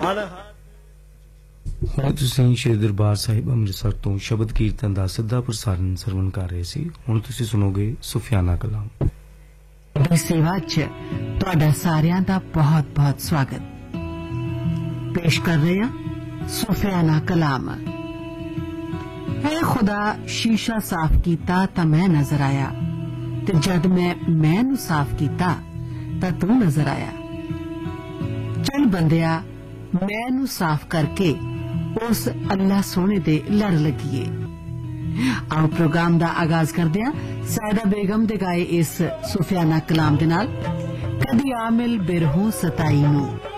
ਹੁਣ ਤੁਸੀਂ ਸ਼੍ਰੀ ਦਰਬਾਰ ਸਾਹਿਬ ਅੰਮ੍ਰਿਤਸਰ ਤੋਂ ਸ਼ਬਦ ਕੀਰਤਨ ਦਾ ਸਿੱਧਾ ਪ੍ਰਸਾਰਣ ਸਰਵਣ ਕਰ ਰਹੇ ਸੀ। ਹੁਣ ਤੁਸੀਂ ਸੁਣੋਗੇ ਸੁਫਿਆਨਾ ਕਲਾਮ। ਸੇਵਾ 'ਚ ਤੁਹਾਡਾ ਸਾਰਿਆਂ ਦਾ ਬਹੁਤ ਬਹੁਤ ਸਵਾਗਤ। ਪੇਸ਼ ਕਰ ਰਹੇ ਹਾਂ ਸੁਫਿਆਨਾ ਕਲਾਮ। ਹੈ ਖੁਦਾ ਸ਼ੀਸ਼ਾ ਸਾਫ਼ ਕੀਤਾ ਤਾਂ ਮੈਂ ਨਜ਼ਰ ਆਇਆ, ਤੇ ਜਦ ਮੈਂ ਨੂੰ ਸਾਫ਼ ਕੀਤਾ ਤਾਂ ਤੂੰ ਨਜ਼ਰ ਆਇਆ। ਚੱਲ ਬੰਦਿਆ ਮੈਂ ਨੂੰ ਸਾਫ਼ ਕਰਕੇ ਉਸ ਅੱਲਾ ਸੋਹਣੇ ਦੇ ਲੜ ਲੱਗੀਏ। ਆਓ ਪ੍ਰੋਗਰਾਮ ਦਾ ਆਗਾਜ਼ ਕਰਦੇ ਹਾਂ ਸਾਇਦਾ ਬੇਗਮ ਦੇ ਗਾਏ ਇਸ ਸੁਫਿਆਨਾ ਕਲਾਮ ਦੇ ਨਾਲ। ਕਦੀ ਆਮਿਲ ਬਿਰਹੋਂ ਸਤਾਈ ਨੂੰ।